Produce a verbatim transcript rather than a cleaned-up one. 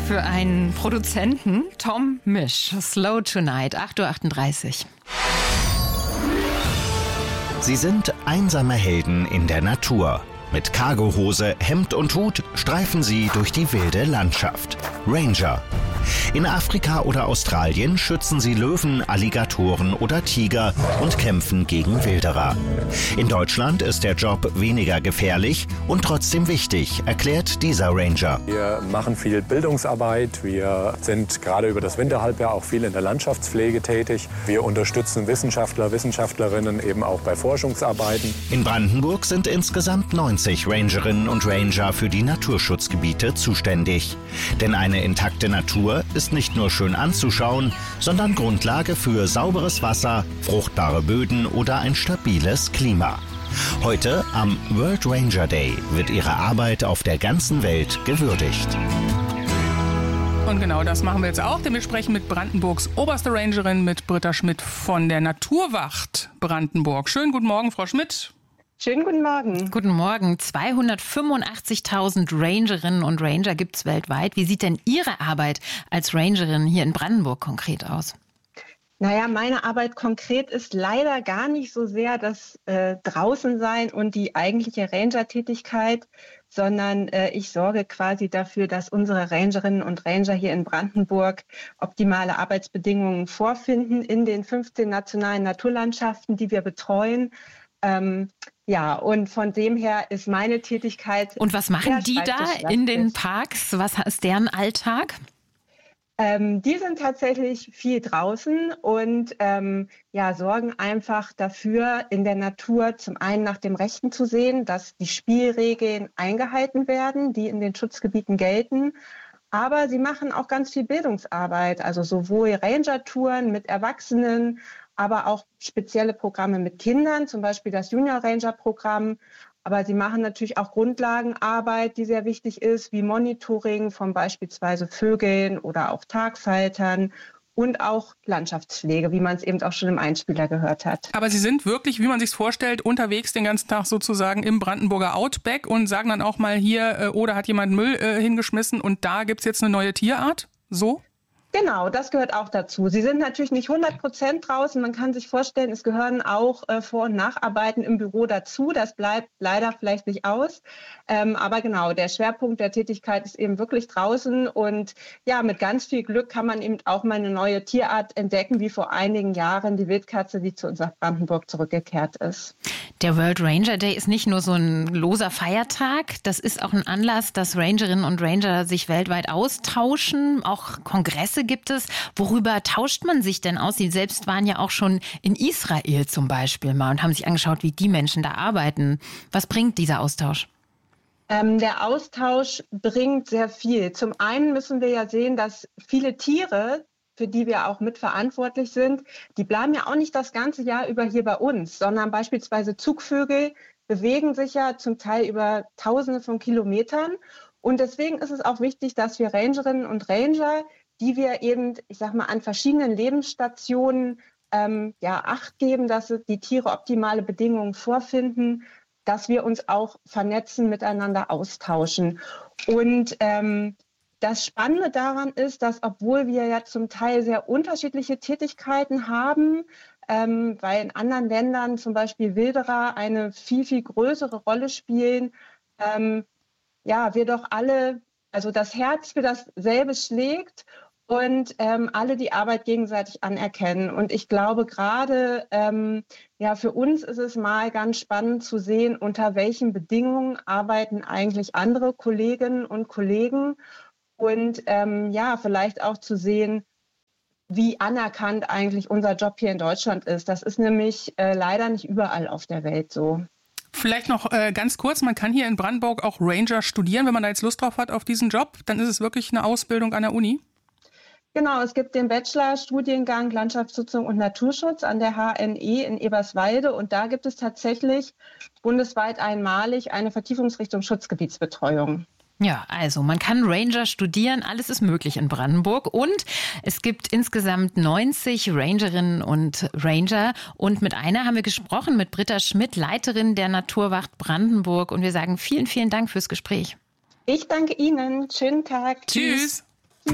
für einen Produzenten, Tom Misch. Slow Tonight, acht Uhr achtunddreißig. Sie sind einsame Helden in der Natur. Mit Cargohose, Hemd und Hut streifen sie durch die wilde Landschaft. Ranger. In Afrika oder Australien schützen sie Löwen, Alligatoren oder Tiger und kämpfen gegen Wilderer. In Deutschland ist der Job weniger gefährlich und trotzdem wichtig, erklärt dieser Ranger. Wir machen viel Bildungsarbeit, wir sind gerade über das Winterhalbjahr auch viel in der Landschaftspflege tätig. Wir unterstützen Wissenschaftler, Wissenschaftlerinnen eben auch bei Forschungsarbeiten. In Brandenburg sind insgesamt neunzig Rangerinnen und Ranger für die Naturschutzgebiete zuständig. Denn eine intakte Natur ist nicht nur schön anzuschauen, sondern Grundlage für sauberes Wasser, fruchtbare Böden oder ein stabiles Klima. Heute, am World Ranger Day, wird ihre Arbeit auf der ganzen Welt gewürdigt. Und genau das machen wir jetzt auch, denn wir sprechen mit Brandenburgs oberste Rangerin, mit Britta Schmidt von der Naturwacht Brandenburg. Schönen guten Morgen, Frau Schmidt. Schönen guten Morgen. Guten Morgen. zweihundertfünfundachtzigtausend Rangerinnen und Ranger gibt es weltweit. Wie sieht denn Ihre Arbeit als Rangerin hier in Brandenburg konkret aus? Naja, meine Arbeit konkret ist leider gar nicht so sehr das äh, Draußensein und die eigentliche Ranger-Tätigkeit, sondern äh, ich sorge quasi dafür, dass unsere Rangerinnen und Ranger hier in Brandenburg optimale Arbeitsbedingungen vorfinden in den fünfzehn nationalen Naturlandschaften, die wir betreuen. Ähm, ja, und von dem her ist meine Tätigkeit... Und was machen die da in den Parks? Was ist deren Alltag? Ähm, die sind tatsächlich viel draußen und ähm, ja, sorgen einfach dafür, in der Natur zum einen nach dem Rechten zu sehen, dass die Spielregeln eingehalten werden, die in den Schutzgebieten gelten. Aber sie machen auch ganz viel Bildungsarbeit, also sowohl Ranger-Touren mit Erwachsenen, aber auch spezielle Programme mit Kindern, zum Beispiel das Junior Ranger Programm. Aber sie machen natürlich auch Grundlagenarbeit, die sehr wichtig ist, wie Monitoring von beispielsweise Vögeln oder auch Tagfaltern und auch Landschaftspflege, wie man es eben auch schon im Einspieler gehört hat. Aber Sie sind wirklich, wie man sich vorstellt, unterwegs den ganzen Tag sozusagen im Brandenburger Outback und sagen dann auch mal hier, äh, oder hat jemand Müll äh, hingeschmissen und da gibt's jetzt eine neue Tierart? So? Genau, das gehört auch dazu. Sie sind natürlich nicht hundert Prozent draußen. Man kann sich vorstellen, es gehören auch äh, Vor- und Nacharbeiten im Büro dazu. Das bleibt leider vielleicht nicht aus. Ähm, aber genau, der Schwerpunkt der Tätigkeit ist eben wirklich draußen. Und ja, mit ganz viel Glück kann man eben auch mal eine neue Tierart entdecken, wie vor einigen Jahren die Wildkatze, die zu uns nach Brandenburg zurückgekehrt ist. Der World Ranger Day ist nicht nur so ein loser Feiertag. Das ist auch ein Anlass, dass Rangerinnen und Ranger sich weltweit austauschen. Auch Kongresse gibt es. Worüber tauscht man sich denn aus? Sie selbst waren ja auch schon in Israel zum Beispiel mal und haben sich angeschaut, wie die Menschen da arbeiten. Was bringt dieser Austausch? Ähm, der Austausch bringt sehr viel. Zum einen müssen wir ja sehen, dass viele Tiere, für die wir auch mitverantwortlich sind, die bleiben ja auch nicht das ganze Jahr über hier bei uns, sondern beispielsweise Zugvögel bewegen sich ja zum Teil über Tausende von Kilometern. Und deswegen ist es auch wichtig, dass wir Rangerinnen und Ranger, die wir eben, ich sag mal, an verschiedenen Lebensstationen ähm, ja, Acht geben, dass die Tiere optimale Bedingungen vorfinden, dass wir uns auch vernetzen, miteinander austauschen. Und ähm, das Spannende daran ist, dass obwohl wir ja zum Teil sehr unterschiedliche Tätigkeiten haben, ähm, weil in anderen Ländern zum Beispiel Wilderer eine viel, viel größere Rolle spielen, ähm, ja, wir doch alle, also das Herz für dasselbe schlägt und ähm, alle die Arbeit gegenseitig anerkennen. Und ich glaube, gerade ähm, ja, für uns ist es mal ganz spannend zu sehen, unter welchen Bedingungen arbeiten eigentlich andere Kolleginnen und Kollegen. Und ähm, ja, vielleicht auch zu sehen, wie anerkannt eigentlich unser Job hier in Deutschland ist. Das ist nämlich äh, leider nicht überall auf der Welt so. Vielleicht noch äh, ganz kurz, man kann hier in Brandenburg auch Ranger studieren, wenn man da jetzt Lust drauf hat auf diesen Job. Dann ist es wirklich eine Ausbildung an der Uni? Genau, es gibt den Bachelor-Studiengang Landschaftsnutzung und Naturschutz an der H N E in Eberswalde und da gibt es tatsächlich bundesweit einmalig eine Vertiefungsrichtung Schutzgebietsbetreuung. Ja, also man kann Ranger studieren, alles ist möglich in Brandenburg und es gibt insgesamt neunzig Rangerinnen und Ranger und mit einer haben wir gesprochen, mit Britta Schmidt, Leiterin der Naturwacht Brandenburg und wir sagen vielen, vielen Dank fürs Gespräch. Ich danke Ihnen, schönen Tag. Tschüss.